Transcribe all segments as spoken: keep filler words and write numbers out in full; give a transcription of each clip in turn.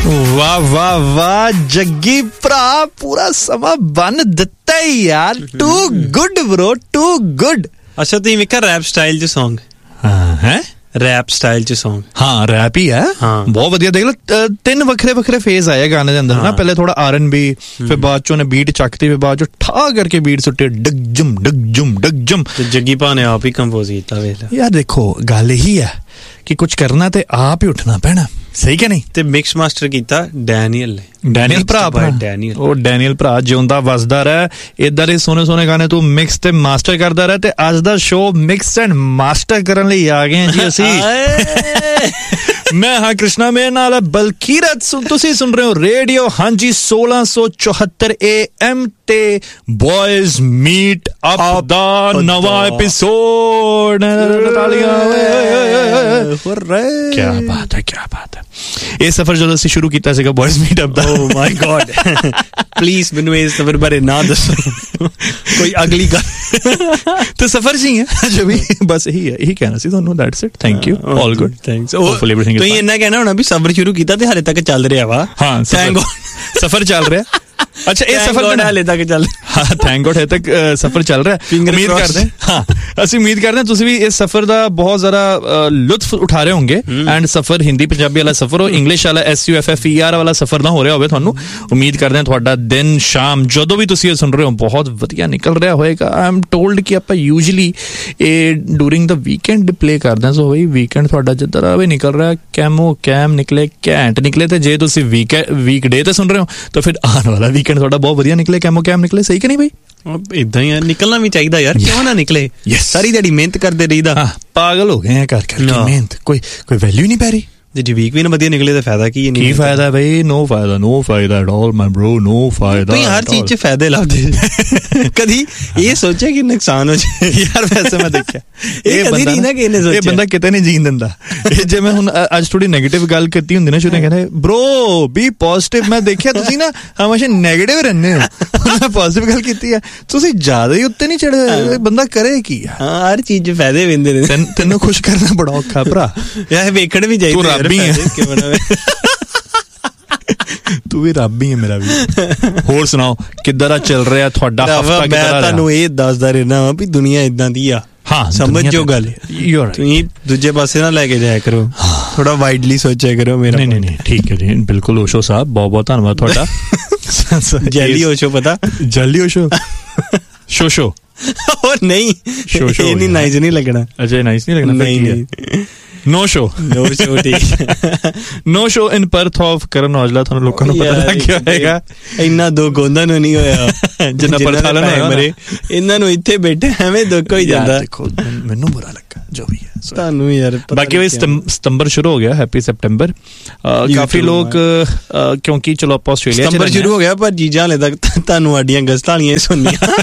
ਵਾਹ ਵਾਹ ਵਾਹ ਜੱਗੀ ਭਰਾ, ਪੂਰਾ ਸਮਾਂ ਬੰਨ ਦਿੱਤਾ ਯਾਰ। Too good bro, too good. ਅੱਛਾ ਤੁਸੀਂ ਵੇਖਿਆ ਰੈਪ ਸਟਾਈਲ ਚ ਸੌਂਗ? ਹਾਂ ਹੈ ਰੈਪ ਸਟਾਈਲ ਚ ਸੌਂਗ? ਹਾਂ ਰੈਪ ਹੀ ਹੈ, ਬਹੁਤ ਵਧੀਆ। ਦੇਖ ਲਓ ਤਿੰਨ ਵੱਖਰੇ ਵੱਖਰੇ ਫੇਜ਼ ਆਏ ਗਾਣੇ ਦੇ ਅੰਦਰ ਨਾ। ਪਹਿਲੇ ਥੋੜਾ ਆਰ ਐਨ ਬੀ, ਫਿਰ ਬਾਅਦ ਚੋਂ ਨੇ ਬੀਟ ਚੱਕਤੀ, ਫਿਰ ਬਾਅਦ ਚੋਂ ਠਾ ਕਰਕੇ ਬੀਟ ਸੁੱਟੇ, ਡਗ ਜਮ ਡਗ ਜਮ ਡਗ ਜਮ। ਜੱਗੀ ਭਾ ਨੇ ਆਪ ਹੀ ਕੰਪੋਜ਼ ਕੀਤਾ। ਵੇਖ ਯਾਰ ਦੇਖੋ ਗੱਲ ਇਹੀ ਹੈ ਕਿ ਕੁਝ ਕਰਨਾ ਤੇ ਆਪ ਹੀ ਉੱਠਣਾ ਪੈਣਾ, ਸਹੀ ਕਿ ਨਹੀਂ? ਤੇ ਮਿਕਸ ਮਾਸਟਰ ਕੀਤਾ ਡੈਨੀਅਲ ਨੇ। ਡੈਨੀਅਲ ਭਰਾ, ਡੈਨੀਅਲ ਉਹ ਡੈਨੀਅਲ ਭਰਾ ਜਿਉਂਦਾ ਵਸਦਾ ਰਹਿ। ਏਦਾਂ ਦੇ ਸੋਹਣੇ ਸੋਹਣੇ ਗਾਣੇ ਤੂੰ ਮਿਕਸ ਤੇ ਮਾਸਟਰ ਕਰਦਾ ਰਹਿ। ਤੇ ਅੱਜ ਦਾ ਸ਼ੋਅ ਮਿਕਸ ਐਂਡ ਮਾਸਟਰ ਕਰਨ ਲਈ ਆ ਗਏ ਹਾਂ ਜੀ ਅਸੀਂ। ਮੈਂ ਹਾਂ ਕ੍ਰਿਸ਼ਨਾ, ਮੇਰੇ ਨਾਲ ਬਲਕੀਰਤ। ਤੁਸੀਂ ਸੁਣ ਰਹੇ ਹੋ ਰੇਡੀਓ ਹਾਂਜੀ ਸੋਲਾਂ ਸੌ ਚੌਹੱਤਰ ਏ ਐਮ ਤੇ ਬॉयਜ਼ ਮੀਟ ਅਪ ਦਾ ਨਵਾਂ ਐਪੀਸੋਡ। ਕਿਆ ਬਾਤ ਹੈ, ਕਿਆ ਬਾਤ ਹੈ। ਇਹ ਸਫ਼ਰ ਜਦੋਂ ਅਸੀਂ ਸ਼ੁਰੂ ਕੀਤਾ ਸੀਗਾ ਬॉयਜ਼ meat up the, O my god, please ਮੈਨੂੰ ਇਸ ਸਫ਼ਰ ਬਾਰੇ ਨਾ ਦੱਸੋ, ਕੋਈ ਅਗਲੀ ਗੱਲ। ਤੇ ਸਫ਼ਰ ਸੀ ਹੈ ਅਜੇ ਵੀ, ਬਸ ਇਹੀ ਹੈ, ਇਹੀ ਕਹਿਣਾ ਸੀ ਤੁਹਾਨੂੰ। That's it, thank you, all good, thanks. Hopefully everything. ਤੁਸੀਂ ਇੰਨਾ ਕਹਿਣਾ ਹੋਣਾ ਵੀ ਸਫ਼ਰ ਸ਼ੁਰੂ ਕੀਤਾ ਤੇ ਹਾਲੇ ਤੱਕ ਚੱਲ ਰਿਹਾ ਵਾ। ਹਾਂ, ਸਫ਼ਰ ਚੱਲ ਰਿਹਾ। ਅੱਛਾ, ਇਹ ਸਫ਼ਰ ਹਾਲੇ ਤੱਕ ਚੱਲ, ਹਾਂ ਥੈਂਕ ਗੋਡ ਹਲੇ ਤੱਕ ਸਫ਼ਰ ਚੱਲ ਰਿਹਾ। ਉਮੀਦ ਕਰਦੇ ਹਾਂ, ਅਸੀਂ ਉਮੀਦ ਕਰਦੇ ਹਾਂ ਤੁਸੀਂ ਵੀ ਇਸ ਸਫ਼ਰ ਦਾ ਬਹੁਤ ਜ਼ਿਆਦਾ ਲੁਤਫ ਉਠਾ ਰਹੇ ਹੋਗੇ। ਐਂਡ ਸਫ਼ਰ ਹਿੰਦੀ ਪੰਜਾਬੀ ਵਾਲਾ ਸਫ਼ਰ ਹੋ, ਇੰਗਲਿਸ਼ ਵਾਲਾ S you F F E R ਵਾਲਾ ਸਫ਼ਰ ਨਾ ਹੋ ਰਿਹਾ ਹੋਵੇ ਤੁਹਾਨੂੰ। ਉਮੀਦ ਕਰਦੇ ਹਾਂ ਤੁਹਾਡਾ ਦਿਨ ਸ਼ਾਮ ਜਦੋਂ ਵੀ ਤੁਸੀਂ ਇਹ ਸੁਣ ਰਹੇ ਹੋ ਬਹੁਤ ਵਧੀਆ ਨਿਕਲ ਰਿਹਾ ਹੋਏਗਾ। ਆਈ ਐਮ ਟੋਲਡ ਕਿ ਆਪਾਂ ਯੂਜਲੀ ਇਹ ਡੂਰਿੰਗ ਦਾ ਵੀਕਐਂਡ ਪਲੇ ਕਰਦੇ ਹਾਂ। ਸੋ ਬਈ ਵੀਕਐਂਡ ਤੁਹਾਡਾ ਜਿੱਦਾਂ ਦਾ ਵੀ ਨਿਕਲ ਰਿਹਾ, ਕੈਮੋ ਕੈਮ ਨਿਕਲੇ, ਘੈਂਟ ਨਿਕਲੇ। ਤੇ ਜੇ ਤੁਸੀਂ ਵੀਕ ਵੀਕ ਡੇ ਤੇ ਸੁਣ ਰਹੇ ਹੋ ਤਾਂ ਫਿਰ ਆਉਣ ਵਾਲਾ ਵੀਕਐਂਡ ਤੁਹਾਡਾ ਬਹੁਤ ਵਧੀਆ ਨਿਕਲੇ, ਕੈਮੋ ਕੈਮ ਨਿਕਲੇ। ਸਹੀ ਕਿ ਨਹੀਂ ਬਈ? ਇਦਾਂ ਹੀ ਨਿਕਲਣਾ ਵੀ ਚਾਹੀਦਾ ਯਾਰ, ਕਿਉਂ ਨਾ ਨਿਕਲੇ। ਸਾਰੀ ਦਿਹਾੜੀ ਮਿਹਨਤ ਕਰਦੇ ਰਹੀਦਾ, ਪਾਗਲ ਹੋ ਗਏ ਆ ਕਰ ਕਰਕੇ ਮਿਹਨਤ, ਕੋਈ ਕੋਈ ਵੈਲਿਊ ਨਹੀਂ ਪੈ ਰਹੀ। ਜੇ ਵੀਕ ਵੀ ਨਾ ਵਧੀਆ ਨਿਕਲੇ ਤਾਂ ਫਾਇਦਾ ਕੀ? ਕੀ ਫਾਇਦਾ ਬਈ? ਨੋ ਫਾਇਦਾ, ਨੋ ਫਾਇਦਾ ਐਟ ਆਲ ਮਾਈ ਬ੍ਰੋ, ਨੋ ਫਾਇਦਾ। ਤੁਸੀਂ ਹਰ ਚੀਜ਼ 'ਚ ਫਾਇਦੇ ਲੱਭਦੇ, ਕਦੀ ਇਹ ਸੋਚਿਆ ਕਿ ਨੁਕਸਾਨ ਹੋ ਜਾਏ? ਯਾਰ ਵੈਸੇ ਮੈਂ ਦੇਖਿਆ ਇਹ ਕਦੀ ਨਹੀਂ ਨਾ ਕਿਸੇ ਨੇ ਸੋਚਿਆ। ਇਹ ਬੰਦਾ ਕਿਤੇ ਨਹੀਂ ਜੀਣ ਦਿੰਦਾ। ਇਹ ਜੇ ਮੈਂ ਹੁਣ ਅੱਜ ਥੋੜੀ ਨੈਗੇਟਿਵ ਗੱਲ ਕੀਤੀ ਹੁੰਦੀ ਨਾ, ਸ਼ੁਰੂ ਕਹਿੰਦੇ ਬ੍ਰੋ ਬੀ ਪੋਜ਼ਿਟਿਵ। ਮੈਂ ਦੇਖਿਆ ਤੁਸੀਂ ਨਾ ਹਮੇਸ਼ਾ ਨੈਗੇਟਿਵ ਰਹਿੰਦੇ ਹੋ। ਮੈਂ ਪੋਜ਼ਿਟਿਵ ਗੱਲ ਕੀਤੀ ਹੈ, ਤੁਸੀਂ ਜ਼ਿਆਦਾ ਹੀ ਉੱਤੇ ਨਹੀਂ ਚੜ੍ਹੇ। ਬੰਦਾ ਕਰੇ ਕੀ? ਹਾਂ, ਹਰ ਚੀਜ਼ 'ਚ ਫਾਇਦੇ ਵੇਂਦੇ ਨੇ। ਤੈਨੂੰ ਖੁਸ਼ ਕਰਨਾ ਬੜਾ ਔਖਾ ਭਰਾ। ਯਾਰ ਵੇਖਣ ਵੀ ਚਾਹੀਦਾ। ਤੂੰ ਵੀ ਰੱਬ ਹੀ ਹੈ ਮੇਰਾ ਵੀ। ਹੋਰ ਸੁਣਾਓ ਕਿੱਦਾਂ ਦਾ ਚੱਲ ਰਿਹਾ ਤੁਹਾਡਾ ਹਫਤਾ? ਮੈਂ ਤੁਹਾਨੂੰ ਇਹ ਦੱਸਦਾ ਰਹਿਣਾ ਵਾ ਵੀ ਦੁਨੀਆ ਇਦਾਂ ਦੀ ਆ। ਹਾਂ, ਸਮਝੋ ਗੱਲ। ਤੁਸੀਂ ਦੂਜੇ ਪਾਸੇ ਨਾ ਲੈ ਕੇ ਜਾਇਆ ਕਰੋ, ਥੋੜਾ ਵਾਈਡਲੀ ਸੋਚਿਆ ਕਰੋ। ਮੇਰਾ ਨਹੀਂ ਨਹੀਂ ਠੀਕ ਹੈ ਜੀ, ਬਿਲਕੁਲ। ਓਸ਼ੋ ਸਾਹਿਬ ਬਹੁਤ ਬਹੁਤ ਧੰਨਵਾਦ ਤੁਹਾਡਾ। ਜੈਲੀ ਓਸ਼ੋ, ਪਤਾ ਜੈਲੀ ਓਸ਼ੋ ਸ਼ੋਸ਼ੋ ਉਹ ਨਹੀਂ, ਸ਼ੋਸ਼ੋ ਨਹੀਂ, ਨਾਈਸ ਨਹੀਂ ਲੱਗਣਾ। ਅੱਛਾ, ਨਾਈਸ ਨਹੀਂ ਲੱਗਣਾ। ਨਹੀਂ, No show. No show, ਠੀਕ। No show in Perth of ਕਰਨ ਔਜਲਾ। ਤੁਹਾਨੂੰ ਲੋਕਾਂ ਨੂੰ ਪਤਾ ਲੱਗ ਗਿਆ ਹੋਏਗਾ। ਇੰਨਾ ਦੁੱਖ ਉਹਨਾਂ ਨੂੰ ਨਹੀਂ ਹੋਇਆ ਜਿੰਨਾ ਪਰਥ ਵਾਲਾ ਨੂੰ ਮਰੇ। ਇਹਨਾਂ ਨੂੰ ਇੱਥੇ ਬੈਠੇ ਐਵੇਂ ਦੁੱਖ ਹੋਈ ਜਾਂਦਾ। ਦੇਖੋ ਮੈਨੂੰ ਬੁਰਾ ਲੱਗਾ ਜੋ ਵੀ ਹੈ ਤੁਹਾਨੂੰ ਯਾਰ। ਬਾਕੀ ਵੀ ਸਤੰਬਰ ਸ਼ੁਰੂ ਹੋ ਗਿਆ, ਹੈਪੀ ਸੈਪਟੈਂਬਰ। ਕਾਫੀ ਲੋਕ, ਕਿਉਂਕਿ ਚਲੋ ਆਪਾਂ ਆਸਟ੍ਰੇਲੀਆ ਸਤੰਬਰ ਸ਼ੁਰੂ ਹੋ ਗਿਆ ਪਰ ਚੀਜ਼ਾਂ ਹਾਲੇ ਤੱਕ ਤੁਹਾਨੂੰ ਸਾਡੀਆਂ ਗਸਤਾਂ ਵਾਲੀਆਂ ਸੁਣਨੀਆਂ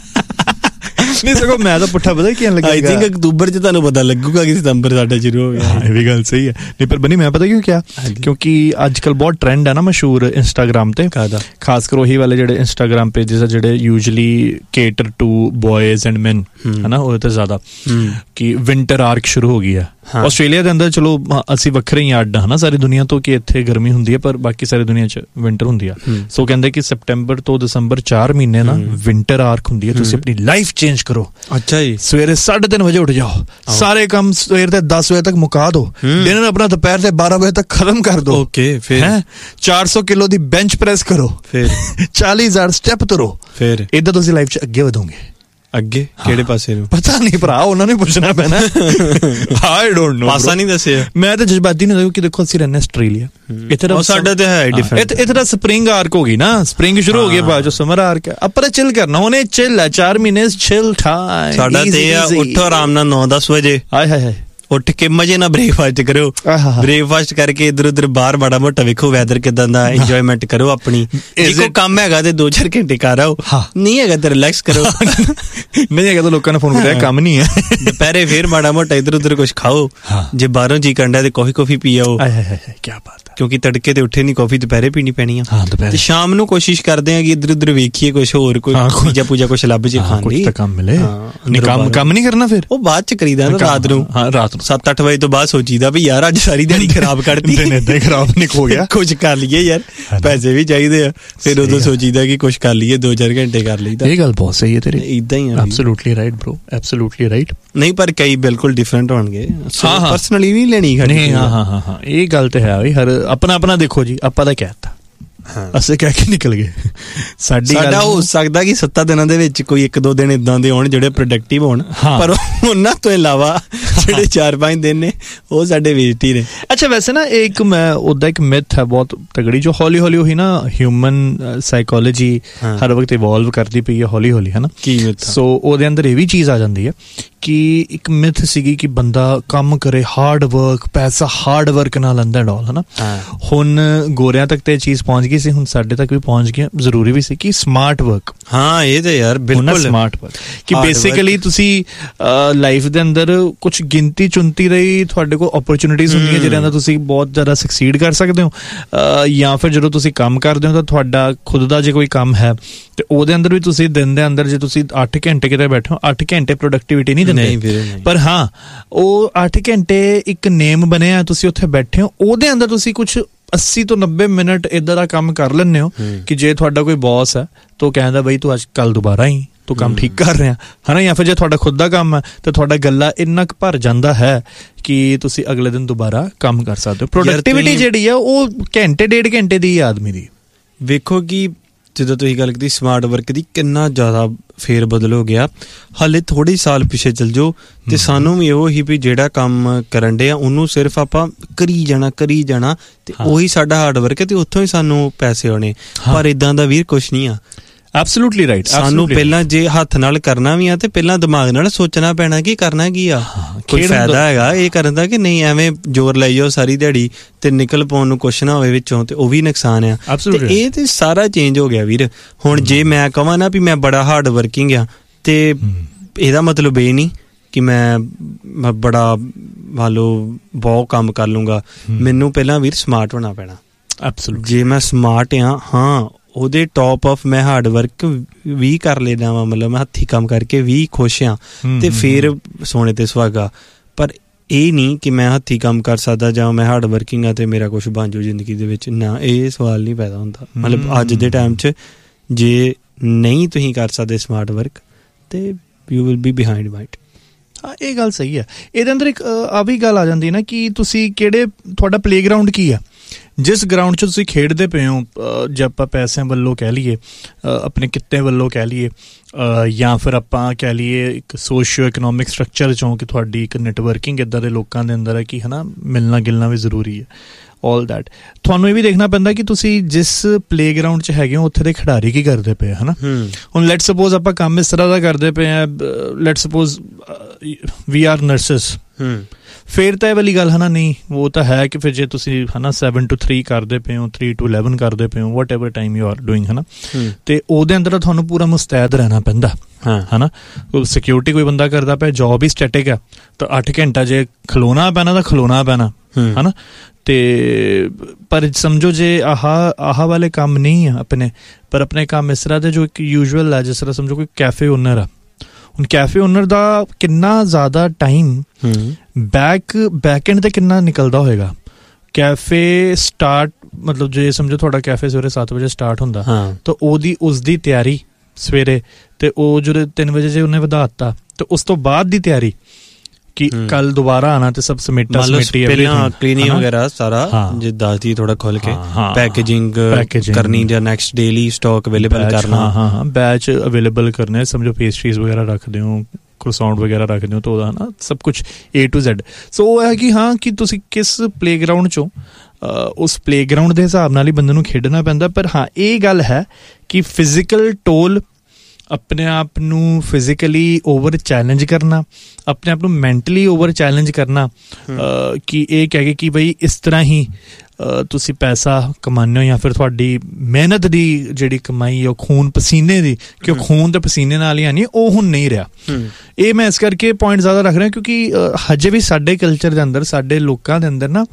ਨਹੀਂ। ਸਗੋਂ ਮੈਂ ਤਾਂ ਪੁੱਠਾ ਪਤਾ ਕੀ ਲੱਗਿਆ, ਆਈ ਥਿੰਕ ਅਕਤੂਬਰ 'ਚ ਤੁਹਾਨੂੰ ਪਤਾ ਲੱਗੂਗਾ ਕਿ ਸਤੰਬਰ ਸਾਡਾ ਸ਼ੁਰੂ ਹੋ ਗਿਆ। ਇਹ ਵੀ ਗੱਲ ਸਹੀ ਹੈ। ਨਹੀਂ ਪਰ ਬਣੀ ਮੈਂ ਪਤਾ ਕਿਉਂ ਕਿਹਾ, ਕਿਉਂਕਿ ਅੱਜ ਕੱਲ ਬਹੁਤ ਟ੍ਰੈਂਡ ਹੈ ਨਾ ਮਸ਼ਹੂਰ ਇੰਸਟਾਗ੍ਰਾਮ ਤੇ, ਖਾਸ ਕਰ ਉਹੀ ਵਾਲੇ ਜਿਹੜੇ ਇੰਸਟਾਗ੍ਰਾਮ ਪੇਜਿਸ ਆ ਜਿਹੜੇ ਯੂਜਲੀ ਕੇਟਰ ਟੂ ਬॉयਜ਼ ਐਂਡ ਮੈਨ, ਹਨਾ, ਉਹਦੇ ਤੇ ਜ਼ਿਆਦਾ ਕਿ ਵਿੰਟਰ ਆਰਕ ਸ਼ੁਰੂ ਹੋ ਗਈ ਆ ਆਸਟ੍ਰੇਲੀਆ ਦੇ ਅੰਦਰ। ਚਲੋ ਅਸੀਂ ਵੱਖਰੇ ਹੀ ਅੱਡ ਹਨਾ ਸਾਰੀ ਦੁਨੀਆ ਤੋਂ ਕਿ ਇੱਥੇ ਗਰਮੀ ਹੁੰਦੀ ਹੈ, ਪਰ ਬਾਕੀ ਸਾਰੀ ਦੁਨੀਆ 'ਚ ਵਿੰਟਰ ਹੁੰਦੀ ਆ। ਸੋ ਕਹਿੰਦੇ ਕਿ ਸੈਪਟੈਂਬਰ ਤੋਂ ਦਸੰਬਰ ਚਾਰ ਮਹੀਨੇ ਨਾ ਵਿੰਟਰ ਆਰਕ ਹੁੰਦੀ ਹੈ। ਤੁਸੀਂ ਆਪਣੀ ਲਾਈਫ ਚੇਂਜ ਕਰੋ। ਅੱਛਾ ਜੀ। ਸਵੇਰੇ ਸਾਢੇ ਤਿੰਨ ਵਜੇ ਉੱਠ ਜਾਓ, ਸਾਰੇ ਕੰਮ ਸਵੇਰ ਦੇ ਦਸ ਵਜੇ ਤੱਕ ਮੁਕਾ ਦੋ, ਡਿਨਰ ਆਪਣਾ ਦੁਪਹਿਰ ਦੇ ਬਾਰਾਂ ਵਜੇ ਤੱਕ ਖਤਮ ਕਰ ਦੋ। ਓਕੇ, ਫਿਰ ਚਾਰ ਸੌ ਕਿਲੋ ਦੀ ਬੈਂਚ ਪ੍ਰੈਸ ਕਰੋ, ਫਿਰ ਚਾਲੀ ਹਜ਼ਾਰ ਸਟੈਪ ਤੁਰੋ। ਫਿਰ ਏਦਾਂ ਤੁਸੀਂ ਲਾਈਫ 'ਚ ਅੱਗੇ ਵਧੋਗੇ। ਅੱਗੇ ਕਿਹੜੇ ਪਾਸੇ ਨੂੰ ਪਤਾ ਨਹੀਂ ਭਰਾ, ਉਹਨਾਂ ਨੂੰ ਪੁੱਛਣਾ ਪੈਣਾ। ਆਈ ਡੋਂਟ ਨੋ, ਪਾਸਾ ਨਹੀਂ ਦੱਸਿਆ। ਮੈਂ ਤਾਂ ਜਜ਼ਬਾਤੀ ਨਹੀਂ ਦੱਸਿਆ ਕਿ ਦੇਖੋ ਅਸੀਂ ਰਹਿੰਦੇ ਆਸਟ੍ਰੇਲੀਆ, ਇੱਥੇ ਤਾਂ ਸਾਡਾ ਤੇ ਹੈ ਡਿਫਰੈਂਟ। ਇੱਥੇ ਤਾਂ ਸਪਰਿੰਗ ਆਰਕ ਹੋ ਗਈ ਨਾ, ਸਪਰਿੰਗ ਸ਼ੁਰੂ ਹੋ ਗਈ, ਬਾਅਦ ਚੋਂ ਸਮਰ ਆਰਕ। ਆਪਾਂ ਤਾਂ ਚਿਲ ਕਰਨਾ, ਉਹਨੇ ਚਿਲ ਹੈ ਚਾਰ ਮਹੀਨੇ ਚਿਲ ਟਾਈਮ। ਸਾਡਾ ਤੇ ਆ ਉੱਠੋ ਆਰਾਮ ਨਾਲ ਨੌ ਦਸ ਵਜੇ, ਹਾਏ ਹਾਏ ਹਾਏ ਉੱਠ ਕੇ ਮਜੇ ਨਾਲ ਬ੍ਰੇਕਫਾਸਟ ਕਰੋ। ਬ੍ਰੇਕਫਾਸਟ ਕਰਕੇ ਇੱਧਰ ਉੱਧਰ ਬਾਹਰ ਮਾੜਾ ਮੋਟਾ ਵੇਖੋ ਵੈਦਰ ਕਿੱਦਾਂ ਦਾ, ਇੰਜੋਇਮੈਂਟ ਕਰੋ ਆਪਣੀ। ਜੇ ਕੋਈ ਕੰਮ ਹੈਗਾ ਤੇ ਦੋ ਚਾਰ ਘੰਟੇ ਕਰ ਆਓ, ਨਹੀਂ ਹੈਗਾ ਤੇ ਰਿਲੈਕਸ ਕਰੋ। ਨਹੀਂ ਹੈਗਾ ਤਾਂ ਲੋਕਾਂ ਨੇ ਫੋਨ ਕਰਿਆ ਕੰਮ ਨਹੀਂ ਹੈ। ਦੁਪਹਿਰੇ ਫੇਰ ਮਾੜਾ ਮੋਟਾ ਇੱਧਰ ਉੱਧਰ ਕੁਛ ਖਾਓ, ਜੇ ਬਾਹਰੋਂ ਜੀ ਕਰਦਾ ਤੇ ਕਾਫੀ ਕਾਫੀ ਪੀ ਆਓ। ਕੀ ਬਾਤ। ਕਿਉਂਕਿ ਤੜਕੇ ਤੇ ਉੱਠੇ ਨਹੀਂ, ਕਾਫੀ ਦੁਪਹਿਰੇ ਪੀਣੀ ਪੈਣੀ ਆ। ਹਾਂ ਦੁਪਹਿਰੇ। ਤੇ ਸ਼ਾਮ ਨੂੰ ਕੋਸ਼ਿਸ਼ ਕਰਦੇ ਆ ਕਿ ਇੱਧਰ ਉੱਧਰ ਵੇਖੀਏ ਕੁਛ ਹੋਰ, ਕੋਈ ਪੂਜਾ ਪੂਜਾ ਕੁਛ ਲੱਭ ਜੇ ਖਾਣ ਲਈ, ਕੁਛ ਕੰਮ ਮਿਲੇ। ਨਹੀਂ ਕੰਮ ਕੰਮ ਨਹੀਂ ਕਰਨਾ ਫਿਰ, ਉਹ ਬਾਅਦ ਚ ਕਰੀਦਾ ਨਾ ਰਾਤ ਨੂੰ। ਹਾਂ ਰਾਤ ਨੂੰ ਸੱਤ ਅੱਠ ਵਜੇ ਤੋਂ ਬਾਅਦ ਸੋਚੀਦਾ ਵੀ ਯਾਰ ਅੱਜ ਸਾਰੀ ਦਿਹਾੜੀ ਖਰਾਬ ਕੱਢਤੀ, ਏਦਾਂ ਹੀ ਖਰਾਬ ਨਹੀਂ ਹੋ ਗਿਆ, ਕੁਛ ਕਰ ਲਈਏ ਯਾਰ, ਪੈਸੇ ਵੀ ਚਾਹੀਦੇ ਆ। ਫਿਰ ਉਦੋਂ ਸੋਚੀਦਾ ਕਿ ਕੁਛ ਕਰ ਲਈਏ, ਦੋ ਚਾਰ ਘੰਟੇ ਕਰ ਲਈਦਾ। ਇਹ ਗੱਲ ਬਹੁਤ ਸਹੀ ਹੈ ਤੇਰੀ, ਏਦਾਂ ਹੀ ਆ। Absolutely right bro, absolutely right. ਨਹੀਂ ਪਰ ਕਈ ਬਿਲਕੁਲ ਡਿਫਰੈਂਟ ਹੋਣਗੇ, ਪਰਸਨਲੀ ਵੀ ਲੈਣੀ ਖੜੀ। ਹਾਂ ਹਾਂ ਹਾਂ ਹਾਂ ਇਹ ਗੱਲ ਤੇ ਹੈ ਬਈ, ਹਰ ਆਪਣਾ ਆਪਣਾ ਦੇਖੋ ਜੀ। ਆਪਾਂ ਤਾਂ ਕਹਿਤਾ, ਅਸੀਂ ਕਹਿ ਕੇ ਨਿਕਲ ਗਏ। ਸਾਡੀ ਸਾਡਾ ਹੋ ਸਕਦਾ ਕਿ ਸੱਤਾਂ ਦਿਨਾਂ ਦੇ ਵਿੱਚ ਕੋਈ ਇੱਕ ਦੋ ਦਿਨ ਇਦਾਂ ਦੇ ਹੋਣ ਜਿਹੜੇ ਪ੍ਰੋਡਕਟਿਵ ਹੋਣ, ਪਰ ਉਹਨਾਂ ਤੋਂ ਇਲਾਵਾ ਜਿਹੜੇ ਚਾਰ ਪੰਜ ਦਿਨ ਨੇ ਉਹ ਸਾਡੇ ਵੇਸਟ ਹੀ ਨੇ। ਅੱਛਾ ਵੈਸੇ ਨਾ ਇੱਕ ਮੈਂ ਉਹਦਾ ਇੱਕ ਮਿਥ ਹੈ ਬਹੁਤ ਤਗੜੀ, ਜੋ ਹੌਲੀ ਹੌਲੀ ਉਹੀ ਨਾ ਹਿਊਮਨ ਸਾਈਕੋਲੋਜੀ ਹਰ ਵਕਤ ਇਵੋਲਵ ਕਰਦੀ ਪਈ ਹੈ ਹੌਲੀ ਹੌਲੀ, ਹੈ ਨਾ। ਕੀ ਮਿਥ? ਸੋ ਉਹਦੇ ਅੰਦਰ ਇਹ ਵੀ ਚੀਜ਼ ਆ ਜਾਂਦੀ ਹੈ ਕਿ ਇੱਕ ਮਿਥ ਸੀਗੀ ਕਿ ਬੰਦਾ ਕੰਮ ਕਰੇ, ਹਾਰਡ ਵਰਕ, ਪੈਸਾ ਹਾਰਡ ਵਰਕ ਨਾਲ ਆਉਂਦਾ ਡੋਲ, ਹੈ ਨਾ। ਹੁਣ ਗੋਰਿਆਂ ਤੱਕ ਤੇ ਇਹ ਚੀਜ਼ ਪਹੁੰਚ ਗਈ ਸੀ, ਹੁਣ ਸਾਡੇ ਤੱਕ ਵੀ ਪਹੁੰਚ ਗਿਆ। ਜ਼ਰੂਰੀ ਵੀ ਸੀ ਕਿ ਸਮਾਰਟ ਵਰਕ। ਹਾਂ ਇਹ ਤੇ ਯਾਰ ਬਿਲਕੁਲ ਸਮਾਰਟ ਵਰਕ, ਕਿ ਬੇਸਿਕਲੀ ਤੁਸੀਂ ਲਾਈਫ ਦੇ ਅੰਦਰ ਕੁਛ ਗਿਣਤੀ ਚੁਣਤੀ ਰਹੀ ਤੁਹਾਡੇ ਕੋਲ ਓਪਰਚੁਨਿਟੀਜ਼ ਹੁੰਦੀਆਂ ਜਿਹਦੇ ਅੰਦਰ ਤੁਸੀਂ ਬਹੁਤ ਜ਼ਿਆਦਾ ਸਕਸੀਡ ਕਰ ਸਕਦੇ ਹੋ, ਜਾਂ ਫਿਰ ਜਦੋਂ ਤੁਸੀਂ ਕੰਮ ਕਰਦੇ ਹੋ ਤਾਂ ਤੁਹਾਡਾ ਖੁਦ ਦਾ ਜੇ ਕੋਈ ਕੰਮ ਹੈ ਤੇ ਉਹਦੇ ਅੰਦਰ ਵੀ ਤੁਸੀਂ ਦਿਨ ਦੇ ਅੰਦਰ ਜੇ ਤੁਸੀਂ ਅੱਠ ਘੰਟੇ ਕਿਤੇ ਬੈਠੇ ਹੋ, ਅੱਠ ਘੰਟੇ ਪ੍ਰੋਡਕਟਿਵਿਟੀ ਨਹੀਂ ਦਿੰਦੇ, ਪਰ ਹਾਂ ਉਹ ਅੱਠ ਘੰਟੇ ਇੱਕ ਨੇਮ ਬਣਿਆ, ਤੁਸੀਂ ਉੱਥੇ ਬੈਠੇ ਹੋ, ਉਹਦੇ ਅੰਦਰ ਤੁਸੀਂ ਕੁਛ ਅੱਸੀ ਤੋਂ ਨੱਬੇ ਮਿੰਟ ਇੱਦਾਂ ਦਾ ਕੰਮ ਕਰ ਲੈਂਦੇ ਹੋ ਕਿ ਜੇ ਤੁਹਾਡਾ ਕੋਈ ਬੌਸ ਹੈ ਤਾਂ ਉਹ ਕਹਿੰਦਾ ਬਈ ਤੂੰ ਅੱਜ ਕੱਲ ਦੁਬਾਰਾ ਹੀ ਤੂੰ ਕੰਮ ਠੀਕ ਕਰ ਰਿਹਾ, ਹੈ ਨਾ। ਜਾਂ ਫਿਰ ਜੇ ਤੁਹਾਡਾ ਖੁਦ ਦਾ ਕੰਮ ਹੈ ਤਾਂ ਤੁਹਾਡਾ ਗੱਲਾ ਇੰਨਾ ਕੁ ਭਰ ਜਾਂਦਾ ਹੈ ਕਿ ਤੁਸੀਂ ਅਗਲੇ ਦਿਨ ਦੁਬਾਰਾ ਕੰਮ ਕਰ ਸਕਦੇ ਹੋ। ਪ੍ਰੋਡਕਟਿਵਿਟੀ ਜਿਹੜੀ ਆ ਉਹ ਘੰਟੇ ਡੇਢ ਘੰਟੇ ਦੀ ਆਦਮੀ ਦੀ। ਵੇਖੋ ਕਿ ਜਦੋਂ ਤੁਸੀਂ ਗੱਲ ਕੀਤੀ ਸਮਾਰਟ ਵਰਕ ਦੀ, ਕਿੰਨਾ ਜ਼ਿਆਦਾ ਫੇਰ ਬਦਲ ਹੋ ਗਿਆ। ਹਾਲੇ ਥੋੜ੍ਹੇ ਸਾਲ ਪਿੱਛੇ ਚੱਲ ਜਾਓ ਤੇ ਸਾਨੂੰ ਵੀ ਇਹੋ ਹੀ ਵੀ ਜਿਹੜਾ ਕੰਮ ਕਰਨ ਡੇ ਆ ਉਹਨੂੰ ਸਿਰਫ ਆਪਾਂ ਕਰੀ ਜਾਣਾ ਕਰੀ ਜਾਣਾ ਤੇ ਉਹੀ ਸਾਡਾ ਹਾਰਡ ਵਰਕ ਹੈ ਤੇ ਉੱਥੋਂ ਹੀ ਸਾਨੂੰ ਪੈਸੇ ਆਉਣੇ। ਪਰ ਇਦਾਂ ਦਾ ਵੀਰ ਕੁਛ ਨਹੀਂ ਆ। Absolutely right. ਸਾਨੂੰ ਪਹਿਲਾਂ ਜੇ ਹੱਥ ਨਾਲ ਕਰਨਾ ਵੀ ਆ ਤੇ ਪਹਿਲਾਂ ਦਿਮਾਗ ਨਾਲ ਸੋਚਣਾ ਪੈਣਾ ਕਿ ਕਰਨਾ ਕੀ ਆ, ਕੋਈ ਫਾਇਦਾ ਹੈਗਾ ਇਹ ਕਰਨ ਦਾ ਕਿ ਨਹੀਂ, ਐਵੇਂ ਜ਼ੋਰ ਲਾਈ ਜਾਓ ਸਾਰੀ ਦਿਹਾੜੀ ਤੇ ਨਿਕਲ ਪਾਉਣ ਨੂੰ ਕੁਛ ਨਾ ਹੋਵੇ ਵਿੱਚੋਂ ਤੇ ਉਹ ਵੀ ਨੁਕਸਾਨ ਆ। ਤੇ ਇਹ ਤੇ ਸਾਰਾ ਚੇਂਜ ਹੋ ਗਿਆ ਵੀਰ। ਹੁਣ ਜੇ ਮੈਂ ਕਹਾਂ ਨਾ ਵੀ ਮੈਂ ਬੜਾ ਹਾਰਡ ਵਰਕਿੰਗ ਆ ਤੇ ਇਹਦਾ ਮਤਲਬ ਇਹ ਨਹੀਂ ਕਿ ਮੈਂ ਬੜਾ ਮੰਨ ਲਓ ਬਹੁਤ ਕੰਮ ਕਰ ਲੂੰਗਾ। ਮੈਨੂੰ ਪਹਿਲਾਂ ਵੀਰ ਸਮਾਰਟ ਹੋਣਾ ਪੈਣਾ। ਐਬਸੋਲੂਟਲੀ। ਜੇ ਮੈਂ ਸਮਾਰਟ ਆ, ਹਾਂ ਉਹਦੇ ਟੌਪ ਆਫ ਮੈਂ ਹਾਰਡ ਵਰਕ ਵੀ ਕਰ ਲੈਣਾ ਵਾ, ਮਤਲਬ ਮੈਂ ਹੱਥੀਂ ਕੰਮ ਕਰਕੇ ਵੀ ਖੁਸ਼ ਹਾਂ ਤੇ ਫਿਰ ਸੋਨੇ ਤੇ ਸੁਹਾਗਾ। ਪਰ ਇਹ ਨਹੀਂ ਕਿ ਮੈਂ ਹੱਥੀਂ ਕੰਮ ਕਰ ਸਕਦਾ ਜਾਂ ਮੈਂ ਹਾਰਡ ਵਰਕਿੰਗ ਆ ਤੇ ਮੇਰਾ ਕੁਛ ਬਣ ਜਾਊ ਜ਼ਿੰਦਗੀ ਦੇ ਵਿੱਚ, ਨਾ ਇਹ ਸਵਾਲ ਨਹੀਂ ਪੈਦਾ ਹੁੰਦਾ। ਮਤਲਬ ਅੱਜ ਦੇ ਟਾਈਮ 'ਚ ਜੇ ਨਹੀਂ ਤੁਸੀਂ ਕਰ ਸਕਦੇ ਸਮਾਰਟ ਵਰਕ ਤੇ you will be behind might. ਹਾਂ ਇਹ ਗੱਲ ਸਹੀ ਹੈ। ਇਹਦੇ ਅੰਦਰ ਇੱਕ ਆ ਵੀ ਗੱਲ ਆ ਜਾਂਦੀ ਨਾ ਕਿ ਤੁਸੀਂ ਕਿਹੜੇ, ਤੁਹਾਡਾ ਪਲੇਗਰਾਊਂਡ ਕੀ ਆ, ਜਿਸ ਗਰਾਊਂਡ 'ਚ ਤੁਸੀਂ ਖੇਡਦੇ ਪਏ ਹੋ, ਜੇ ਆਪਾਂ ਪੈਸਿਆਂ ਵੱਲੋਂ ਕਹਿ ਲਈਏ, ਆਪਣੇ ਕਿੱਤੇ ਵੱਲੋਂ ਕਹਿ ਲਈਏ, ਜਾਂ ਫਿਰ ਆਪਾਂ ਕਹਿ ਲਈਏ ਇੱਕ ਸੋਸ਼ੀਓ ਇਕਨੋਮਿਕ ਸਟਰਕਚਰ 'ਚੋਂ ਕਿ ਤੁਹਾਡੀ ਇੱਕ ਨੈਟਵਰਕਿੰਗ ਇੱਦਾਂ ਦੇ ਲੋਕਾਂ ਦੇ ਅੰਦਰ ਹੈ ਕਿ ਹੈ ਨਾ ਮਿਲਣਾ ਗਿਲਣਾ ਵੀ ਜ਼ਰੂਰੀ ਹੈ, ਆਲ ਦੈਟ। ਤੁਹਾਨੂੰ ਇਹ ਵੀ ਦੇਖਣਾ ਪੈਂਦਾ ਕਿ ਤੁਸੀਂ ਜਿਸ ਪਲੇਗਰਾਊਂਡ 'ਚ ਹੈਗੇ ਹੋ ਉੱਥੇ ਦੇ ਖਿਡਾਰੀ ਕੀ ਕਰਦੇ ਪਏ, ਹੈ ਨਾ। ਹੁਣ ਲੈਟ ਸਪੋਜ਼ ਆਪਾਂ ਕੰਮ ਇਸ ਤਰ੍ਹਾਂ ਦਾ ਕਰਦੇ ਪਏ ਹਾਂ, ਲੈਟ ਸਪੋਜ਼ ਵੀ ਆਰ ਨਰਸਿਸ, ਫਿਰ ਤਾਂ ਇਹ ਵਾਲੀ ਗੱਲ ਹੈ ਨਾ, ਨਹੀਂ ਉਹ ਤਾਂ ਹੈ ਕਿ ਫਿਰ ਜੇ ਤੁਸੀਂ ਹੈ ਨਾ ਸੈਵਨ ਟੂ ਥ੍ਰੀ ਕਰਦੇ ਪਏ ਹੋ, ਥ੍ਰੀ ਟੂ ਇਲੈਵਨ ਕਰਦੇ ਪਏ ਹੋ, ਵਟ ever time you are doing, ਹੈ ਨਾ, ਤੇ ਉਹਦੇ ਅੰਦਰ ਤੁਹਾਨੂੰ ਪੂਰਾ ਮੁਸਤੈਦ ਰਹਿਣਾ ਪੈਂਦਾ, ਹੈ ਨਾ। ਸਿਕਿਉਰਿਟੀ ਕੋਈ ਬੰਦਾ ਕਰਦਾ ਪਿਆ, ਜੋਬ ਹੀ ਸਟੈਟਿਕ ਹੈ, ਤਾਂ ਅੱਠ ਘੰਟਾ ਜੇ ਖਲੋਣਾ ਪੈਣਾ ਤਾਂ ਖਲੋਣਾ ਪੈਣਾ, ਹੈ ਨਾ। ਤੇ ਪਰ ਸਮਝੋ ਜੇ ਆਹ ਆਹ ਵਾਲੇ ਕੰਮ ਨਹੀਂ ਆ ਆਪਣੇ, ਪਰ ਆਪਣੇ ਕੰਮ ਇਸ ਤਰ੍ਹਾਂ ਦੇ ਜੋ ਇੱਕ ਯੂਜੂਅਲ ਹੈ, ਜਿਸ ਤਰ੍ਹਾਂ ਸਮਝੋ ਕੋਈ ਕੈਫੇ ਓਨਰ ਆ, ਹੁਣ ਕੈਫੇ ਓਨਰ ਦਾ ਕਿੰਨਾ ਜ਼ਿਆਦਾ ਟਾਈਮ ਬੈਕ ਬੈਕ ਐਂਡ ਤੇ ਕਿੰਨਾ ਨਿਕਲਦਾ ਹੋਏਗਾ। ਕੈਫੇ ਸਟਾਰਟ ਮਤਲਬ ਜੇ ਸਮਝੋ ਤੁਹਾਡਾ ਕੈਫੇ ਸਵੇਰੇ ਸੱਤ ਵਜੇ ਸਟਾਰਟ ਹੁੰਦਾ ਤਾਂ ਉਹਦੀ ਉਸਦੀ ਤਿਆਰੀ ਸਵੇਰੇ, ਤੇ ਉਹ ਜਦੋਂ ਤਿੰਨ ਵਜੇ ਜੇ ਉਹਨੇ ਵਧਾ ਦਿੱਤਾ ਤੇ ਉਸ ਤੋਂ ਬਾਅਦ ਦੀ ਤਿਆਰੀ ਕਿ ਕੱਲ ਦੁਬਾਰਾ ਆਣਾ ਤੇ ਸਭ ਸਮੇਟਾ ਸਮੇਟੀ ਪਹਿਲਾਂ ਕਲੀਨਿੰਗ ਵਗੈਰਾ ਸਾਰਾ ਜੇ ਦੱਸਦੀ ਥੋੜਾ ਖੋਲ ਕੇ ਪੈਕੇਜਿੰਗ ਕਰਨੀ ਜਾਂ ਨੈਕਸਟ ਡੇਲੀ ਸਟਾਕ ਅਵੇਲੇਬਲ ਕਰਨਾ, ਹਾਂ ਹਾਂ ਬੈਚ ਅਵੇਲੇਬਲ ਕਰਨੇ, ਸਮਝੋ ਪੇਸਟਰੀਜ਼ ਵਗੈਰਾ ਰੱਖਦੇ ਹੋ, ਕ੍ਰੋਸਾਉਂਟ ਵਗੈਰਾ ਰੱਖਦੇ ਹੋ, ਤਾਂ ਉਹਦਾ ਨਾ ਸਭ ਕੁਛ ਏ ਟੂ ਜ਼ੈਡ। ਸੋ ਉਹ ਹੈ ਕਿ ਹਾਂ ਕਿ ਤੁਸੀਂ ਕਿਸ ਪਲੇਗਰਾਊਂਡ 'ਚੋਂ ਉਸ ਪਲੇਗਰਾਊਂਡ ਦੇ ਹਿਸਾਬ ਨਾਲ ਹੀ ਬੰਦੇ ਨੂੰ ਖੇਡਣਾ ਪੈਂਦਾ। ਪਰ ਹਾਂ ਇਹ ਗੱਲ ਹੈ ਕਿ ਫਿਜ਼ੀਕਲ ਟੋਲ, ਆਪਣੇ ਆਪ ਨੂੰ ਫਿਜ਼ੀਕਲੀ ਓਵਰ ਚੈਲੰਜ ਕਰਨਾ, ਆਪਣੇ ਆਪ ਨੂੰ ਮੈਂਟਲੀ ਓਵਰ ਚੈਲੰਜ ਕਰਨਾ, ਕਿ ਇਹ ਕਹਿ ਕੇ ਕਿ ਬਈ ਇਸ ਤਰ੍ਹਾਂ ਹੀ ਤੁਸੀਂ ਪੈਸਾ ਕਮਾਉਂਦੇ ਹੋ, ਜਾਂ ਫਿਰ ਤੁਹਾਡੀ ਮਿਹਨਤ ਦੀ ਜਿਹੜੀ ਕਮਾਈ ਉਹ ਖੂਨ ਪਸੀਨੇ ਦੀ, ਕਿ ਉਹ ਖੂਨ ਤੇ ਪਸੀਨੇ ਨਾਲ ਹੀ ਆਣੀ, ਉਹ ਹੁਣ ਨਹੀਂ ਰਿਹਾ। ਇਹ ਮੈਂ ਇਸ ਕਰਕੇ ਪੁਆਇੰਟ ਜ਼ਿਆਦਾ ਰੱਖ ਰਿਹਾ ਕਿਉਂਕਿ ਹਜੇ ਵੀ ਸਾਡੇ ਕਲਚਰ ਦੇ ਅੰਦਰ, ਸਾਡੇ ਲੋਕਾਂ ਦੇ ਅੰਦਰ ਨਾ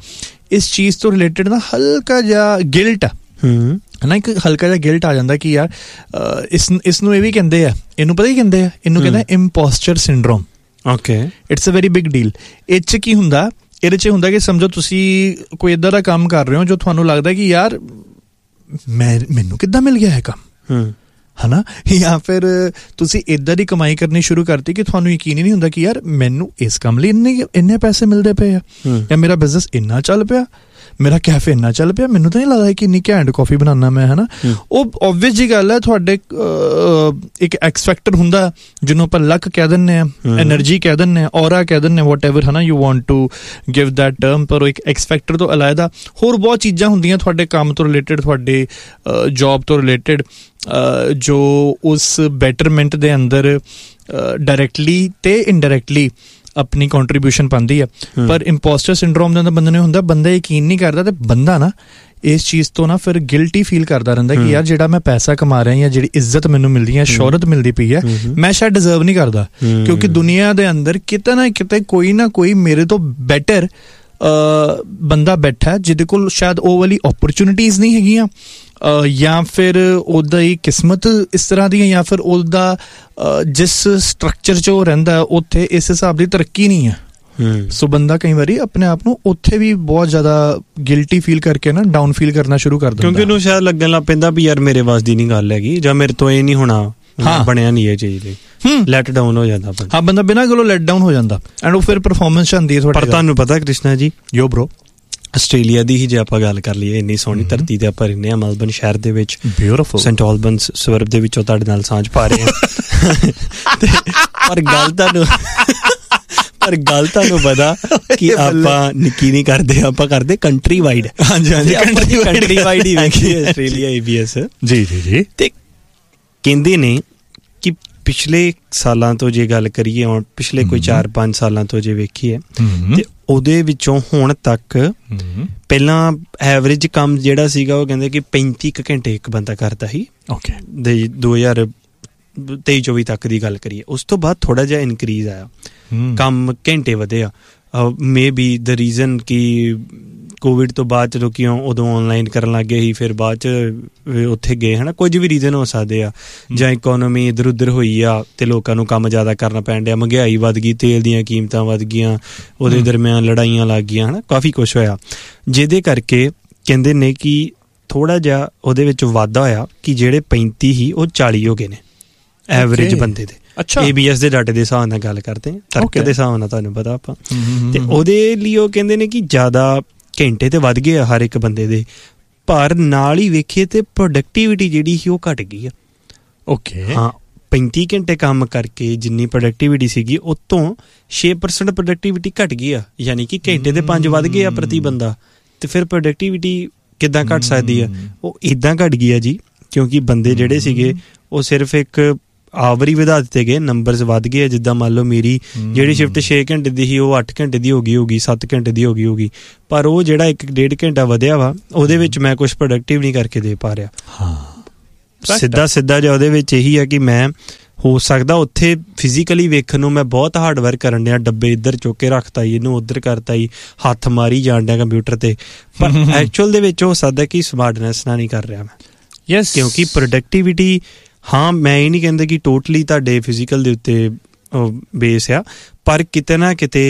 ਇਸ ਚੀਜ਼ ਤੋਂ ਰਿਲੇਟਡ ਨਾ ਹਲਕਾ ਜਿਹਾ ਗਿਲਟ ਆ ਹੈ ਨਾ, ਇੱਕ ਹਲਕਾ ਜਿਹਾ ਗਿਲਟ ਆ ਜਾਂਦਾ ਕਿ ਯਾਰ ਇਸ ਇਸ ਨੂੰ ਇਹ ਵੀ ਕਹਿੰਦੇ ਆ, ਇਹਨੂੰ ਪਤਾ ਹੀ ਕਹਿੰਦੇ ਆ, ਇਹਨੂੰ ਕਹਿੰਦਾ ਇੰਪੋਸਚਰ syndrome. Okay, it's a very big deal. ਇਹ 'ਚ ਕੀ ਹੁੰਦਾ, ਇਹਦੇ 'ਚ ਹੁੰਦਾ ਕਿ ਸਮਝੋ ਤੁਸੀਂ ਕੋਈ ਇੱਦਾਂ ਦਾ ਕੰਮ ਕਰ ਰਹੇ ਹੋ ਜੋ ਤੁਹਾਨੂੰ ਲੱਗਦਾ ਕਿ ਯਾਰ ਮੈਂ ਮੈਨੂੰ ਕਿੱਦਾਂ ਮਿਲ ਗਿਆ ਇਹ ਕੰਮ, ਹੈ ਨਾ, ਜਾਂ ਫਿਰ ਤੁਸੀਂ ਇੱਦਾਂ ਦੀ ਕਮਾਈ ਕਰਨੀ ਸ਼ੁਰੂ ਕਰਤੀ ਕਿ ਤੁਹਾਨੂੰ ਯਕੀਨ ਹੀ ਨਹੀਂ ਹੁੰਦਾ ਕਿ ਯਾਰ ਮੈਨੂੰ ਇਸ ਕੰਮ ਲਈ ਇੰਨੇ ਇੰਨੇ ਪੈਸੇ ਮਿਲਦੇ ਪਏ ਆ, ਜਾਂ ਮੇਰਾ ਬਿਜ਼ਨਸ ਇੰਨਾ ਚੱਲ ਪਿਆ, ਮੇਰਾ ਕੈਫੇ ਇੰਨਾ ਚੱਲ ਪਿਆ, ਮੈਨੂੰ ਤਾਂ ਨਹੀਂ ਲੱਗਦਾ ਕਿ ਇੰਨੀ ਘੈਂਟ ਕਾਫੀ ਬਣਾਉਣਾ ਮੈਂ, ਹੈ ਨਾ। ਉਹ ਓਬਵੀਅਸ ਜੀ ਗੱਲ ਹੈ, ਤੁਹਾਡੇ ਇੱਕ ਐਕਸ ਫੈਕਟਰ ਹੁੰਦਾ ਜਿਹਨੂੰ ਆਪਾਂ ਲੱਕ ਕਹਿ ਦਿੰਦੇ ਹਾਂ, ਐਨਰਜੀ ਕਹਿ ਦਿੰਦੇ ਹਾਂ, ਔਰਾ ਕਹਿ ਦਿੰਦੇ ਹਾਂ, ਵਟ ਐਵਰ, ਹੈ ਨਾ, you want to give that term. ਪਰ ਉਹ ਇੱਕ ਐਕਸ ਫੈਕਟਰ ਤੋਂ ਇਲਾਵਾ ਹੋਰ ਬਹੁਤ ਚੀਜ਼ਾਂ ਹੁੰਦੀਆਂ ਤੁਹਾਡੇ ਕੰਮ ਤੋਂ ਰਿਲੇਟਡ, ਤੁਹਾਡੇ ਜੋਬ ਤੋਂ ਰਿਲੇਟਡ, ਜੋ ਉਸ ਬੈਟਰਮੈਂਟ ਦੇ ਅੰਦਰ ਡਾਇਰੈਕਟਲੀ ਤੇ ਇਨਡਾਇਰੈਕਟਲੀ ਆਪਣੀ ਕੰਟਰੀਬਿਊਸ਼ਨ ਪਾਉਂਦੀ ਆ। ਪਰ ਇੰਪੋਸਟਰ ਸਿੰਡਰੋਮ ਦੇ ਅੰਦਰ ਬੰਦੇ ਨੂੰ ਹੁੰਦਾ, ਬੰਦਾ ਯਕੀਨ ਨਹੀਂ ਕਰਦਾ, ਤੇ ਬੰਦਾ ਨਾ ਇਸ ਚੀਜ਼ ਤੋਂ ਨਾ ਫਿਰ ਗਿਲਟੀ ਫੀਲ ਕਰਦਾ ਰਹਿੰਦਾ ਕਿ ਯਾਰ ਜਿਹੜਾ ਮੈਂ ਪੈਸਾ ਕਮਾ ਰਿਹਾ ਜਾਂ ਜਿਹੜੀ ਇੱਜ਼ਤ ਮੈਨੂੰ ਮਿਲਦੀ ਹੈ, ਸ਼ੋਹਰਤ ਮਿਲਦੀ ਪਈ ਹੈ, ਮੈਂ ਸ਼ਾਇਦ ਡਿਜ਼ਰਵ ਨਹੀਂ ਕਰਦਾ, ਕਿਉਂਕਿ ਦੁਨੀਆ ਦੇ ਅੰਦਰ ਕਿਤੇ ਨਾ ਕਿਤੇ ਕੋਈ ਨਾ ਕੋਈ ਮੇਰੇ ਤੋਂ ਬੈਟਰ ਬੰਦਾ ਬੈਠਾ ਜਿਹਦੇ ਕੋਲ ਸ਼ਾਇਦ ਉਹ ਵਾਲੀ ਓਪਰਚੁਨਿਟੀਜ਼ ਨਹੀਂ ਹੈਗੀਆਂ, ਜਾਂ ਫਿਰ ਉਹਦਾ ਹੀ ਕਿਸਮਤ ਇਸ ਤਰ੍ਹਾਂ ਦੀ ਹੈ, ਜਾਂ ਫਿਰ ਉਹਦਾ ਜਿਸ ਸਟਰਕਚਰ 'ਚ ਉਹ ਰਹਿੰਦਾ ਉੱਥੇ ਇਸ ਹਿਸਾਬ ਦੀ ਤਰੱਕੀ ਨਹੀਂ ਹੈ। ਸੋ ਬੰਦਾ ਕਈ ਵਾਰੀ ਆਪਣੇ ਆਪ ਨੂੰ ਉੱਥੇ ਵੀ ਬਹੁਤ ਜ਼ਿਆਦਾ ਗਿਲਟੀ ਫੀਲ ਕਰਕੇ ਨਾ ਡਾਊਨ ਫੀਲ ਕਰਨਾ ਸ਼ੁਰੂ ਕਰ ਦਿੰਦਾ, ਕਿਉਂਕਿ ਉਹਨੂੰ ਸ਼ਾਇਦ ਲੱਗਣ ਲੱਗ ਪੈਂਦਾ ਵੀ ਯਾਰ ਮੇਰੇ ਵੱਸ ਦੀ ਨਹੀਂ ਗੱਲ ਹੈਗੀ, ਜਾਂ ਮੇਰੇ ਤੋਂ ਇਹ ਨਹੀਂ ਹੋਣਾ, ਬਣਿਆ ਨਹੀਂ ਇਹ ਚੀਜ਼ ਲਈ, ਲੈਟ ਡਾਊਨ ਹੋ ਜਾਂਦਾ। ਹਾਂ, ਬੰਦਾ ਬਿਨਾਂ ਗੱਲੋਂ ਲੈਟ ਡਾਊਨ ਹੋ ਜਾਂਦਾ, ਐਂਡ ਉਹ ਫਿਰ ਪਰਫਾਰਮੈਂਸ ਆਉਂਦੀ ਹੈ ਤੁਹਾਡੀ। ਪਰ ਤੁਹਾਨੂੰ ਪਤਾ ਕ੍ਰਿਸ਼ਨਾ ਜੀ, ਯੋ ਬ్రో, ਆਸਟ੍ਰੇਲੀਆ ਦੀ ਹੀ ਜੇ ਆਪਾਂ ਗੱਲ ਕਰ ਲਈਏ, ਇੰਨੀ ਸੋਹਣੀ ਧਰਤੀ ਤੇ ਆਪਾਂ ਰਹਿੰਦੇ ਹਾਂ, ਮੈਲਬਨ ਸ਼ਹਿਰ ਦੇ ਵਿੱਚ, ਬਿਊਟੀਫੁਲ ਸੈਂਟ ਆਲਬਨਸ ਸਵਰਬ ਦੇ ਵਿੱਚੋਂ ਤੁਹਾਡੇ ਨਾਲ ਸਾਂਝ ਪਾ ਰਹੇ ਹਾਂ। ਪਰ ਗੱਲ ਤੁਹਾਨੂੰ ਪਰ ਗੱਲ ਤੁਹਾਨੂੰ ਪਤਾ ਕਿ ਆਪਾਂ ਨਿੱਕੀ ਨਹੀਂ ਕਰਦੇ, ਆਪਾਂ ਕਰਦੇ ਕੰਟਰੀ ਵਾਈਡ। ਹਾਂਜੀ ਹਾਂਜੀ, ਕੰਟਰੀ ਵਾਈਡ ਹੀ ਵੇਖੀ ਆਸਟ੍ਰੇਲੀਆ ਏ ਬੀ ਐਸ। ਜੀ ਜੀ ਜੀ। ਤੇ ਕਹਿੰਦੇ ਨੇ ਕਿ ਪਿਛਲੇ ਸਾਲਾਂ ਤੋਂ ਜੇ ਗੱਲ ਕਰੀਏ, ਹੁਣ ਪਿਛਲੇ ਕੋਈ ਚਾਰ ਪੰਜ ਸਾਲਾਂ ਤੋਂ ਜੇ ਵੇਖੀਏ, ਤੇ ਉਹਦੇ ਵਿੱਚੋਂ ਹੁਣ ਤੱਕ ਪਹਿਲਾਂ ਐਵਰੇਜ ਕੰਮ ਜਿਹੜਾ ਸੀਗਾ ਉਹ ਕਹਿੰਦੇ ਕਿ ਪੈਂਤੀ ਕੁ ਘੰਟੇ ਇੱਕ ਬੰਦਾ ਕਰਦਾ ਸੀ। ਓਕੇ, ਦੋ ਹਜ਼ਾਰ ਤੇਈ ਚੌਵੀ ਤੱਕ ਦੀ ਗੱਲ ਕਰੀਏ। ਉਸ ਤੋਂ ਬਾਅਦ ਥੋੜਾ ਜਿਹਾ ਇਨਕਰੀਜ਼ ਆਇਆ, ਕੰਮ ਘੰਟੇ ਵਧਿਆ। ਮੇ ਬੀ ਦ ਰੀਜ਼ਨ ਕਿ ਕੋਵਿਡ ਤੋਂ ਬਾਅਦ ਜਦੋਂ ਕਿ ਉਦੋਂ ਔਨਲਾਈਨ ਕਰਨ ਲੱਗ ਗਏ ਸੀ, ਫਿਰ ਬਾਅਦ 'ਚ ਉੱਥੇ ਗਏ, ਹੈ ਨਾ, ਕੁਝ ਵੀ ਰੀਜ਼ਨ ਹੋ ਸਕਦੇ ਆ, ਜਾਂ ਇਕੋਨਮੀ ਇੱਧਰ ਉੱਧਰ ਹੋਈ ਆ ਤੇ ਲੋਕਾਂ ਨੂੰ ਕੰਮ ਜ਼ਿਆਦਾ ਕਰਨਾ ਪੈਣ ਡਿਆ, ਮਹਿੰਗਾਈ ਵੱਧ ਗਈ, ਤੇਲ ਦੀਆਂ ਕੀਮਤਾਂ ਵੱਧ ਗਈਆਂ, ਉਹਦੇ ਦਰਮਿਆਨ ਲੜਾਈਆਂ ਲੱਗ ਗਈਆਂ, ਹੈ ਨਾ, ਕਾਫੀ ਕੁਛ ਹੋਇਆ, ਜਿਹਦੇ ਕਰਕੇ ਕਹਿੰਦੇ ਨੇ ਕਿ ਥੋੜ੍ਹਾ ਜਿਹਾ ਉਹਦੇ ਵਿੱਚ ਵਾਧਾ ਹੋਇਆ ਕਿ ਜਿਹੜੇ ਪੈਂਤੀ ਸੀ ਉਹ ਚਾਲੀ ਹੋ ਗਏ ਨੇ ਐਵਰੇਜ ਬੰਦੇ ਦੇ। ਅੱਛਾ, ਏ ਬੀ ਐਸ ਦੇ ਡਾਟੇ ਦੇ ਹਿਸਾਬ ਨਾਲ ਗੱਲ ਕਰਦੇ ਹਾਂ, ਤਰਕ ਦੇ ਹਿਸਾਬ ਨਾਲ ਤੁਹਾਨੂੰ ਪਤਾ ਆਪਾਂ, ਤੇ ਉਹਦੇ ਲਈ ਉਹ ਕਹਿੰਦੇ ਨੇ ਕਿ ਜ਼ਿਆਦਾ ਘੰਟੇ ਤੇ ਵੱਧ ਗਏ ਆ ਹਰ ਇੱਕ ਬੰਦੇ ਦੇ, ਪਰ ਨਾਲ ਹੀ ਵੇਖੀਏ ਤੇ ਪ੍ਰੋਡਕਟੀਵਿਟੀ ਜਿਹੜੀ ਸੀ ਉਹ ਘੱਟ ਗਈ ਆ। ਓਕੇ, ਹਾਂ, ਪੈਂਤੀ ਘੰਟੇ ਕੰਮ ਕਰਕੇ ਜਿੰਨੀ ਪ੍ਰੋਡਕਟੀਵਿਟੀ ਸੀਗੀ ਉਹ ਤੋਂ ਛੇ ਪਰਸੈਂਟ ਪ੍ਰੋਡਕਟੀਵਿਟੀ ਘੱਟ ਗਈ ਆ, ਯਾਨੀ ਕਿ ਘੰਟੇ ਦੇ ਪੰਜ ਵੱਧ ਗਏ ਆ ਪ੍ਰਤੀ ਬੰਦਾ। ਤੇ ਫਿਰ ਪ੍ਰੋਡਕਟੀਵਿਟੀ ਕਿੱਦਾਂ ਘੱਟ ਸਕਦੀ ਆ? ਉਹ ਇੱਦਾਂ ਘੱਟ ਗਈ ਆ ਜੀ, ਕਿਉਂਕਿ ਬੰਦੇ ਜਿਹੜੇ ਸੀਗੇ ਉਹ ਸਿਰਫ ਇੱਕ ਆਵਰੀ ਵਧਾ ਦਿੱਤੇ ਗਏ, ਨੰਬਰਸ ਵੱਧ ਗਏ ਆ। ਜਿੱਦਾਂ ਮੰਨ ਲਓ ਮੇਰੀ ਜਿਹੜੀ ਸ਼ਿਫਟ ਛੇ ਘੰਟੇ ਦੀ ਸੀ ਉਹ ਅੱਠ ਘੰਟੇ ਦੀ ਹੋ ਗਈ ਹੋਗੀ, ਸੱਤ ਘੰਟੇ ਦੀ ਹੋ ਗਈ ਹੋਗੀ, ਪਰ ਉਹ ਜਿਹੜਾ ਇੱਕ ਡੇਢ ਘੰਟਾ ਵਧਿਆ ਵਾ ਉਹਦੇ ਵਿੱਚ ਮੈਂ ਕੁਛ ਪ੍ਰੋਡਕਟਿਵ ਨਹੀਂ ਕਰਕੇ ਦੇ ਪਾ ਰਿਹਾ। ਹਾਂ, ਸਿੱਧਾ ਸਿੱਧਾ ਜਿਹਾ ਉਹਦੇ ਵਿੱਚ ਇਹੀ ਆ ਕਿ ਮੈਂ ਹੋ ਸਕਦਾ ਉੱਥੇ ਫਿਜ਼ੀਕਲੀ ਵੇਖਣ ਨੂੰ ਮੈਂ ਬਹੁਤ ਹਾਰਡ ਵਰਕ ਕਰਨ ਡਿਆ, ਡੱਬੇ ਇੱਧਰ ਚੁੱਕ ਕੇ ਰੱਖਤਾ ਜੀ, ਇਹਨੂੰ ਉੱਧਰ ਕਰਤਾ ਜੀ, ਹੱਥ ਮਾਰੀ ਜਾਣ ਡਿਆ ਕੰਪਿਊਟਰ ਤੇ, ਪਰ ਐਕਚੁਅਲ ਦੇ ਵਿੱਚ ਹੋ ਸਕਦਾ ਕਿ ਸਮਾਰਟਨੈਸ ਨਾਲ ਨਹੀਂ ਕਰ ਰਿਹਾ ਮੈਂ। ਯੈਸ, ਕਿਉਂਕਿ ਪ੍ਰੋਡਕਟੀਵਿਟੀ, ਹਾਂ, ਮੈਂ ਇਹ ਨਹੀਂ ਕਹਿੰਦਾ ਕਿ ਟੋਟਲੀ ਤੁਹਾਡੇ ਫਿਜ਼ੀਕਲ ਦੇ ਉੱਤੇ ਬੇਸ ਆ, ਪਰ ਕਿਤੇ ਨਾ ਕਿਤੇ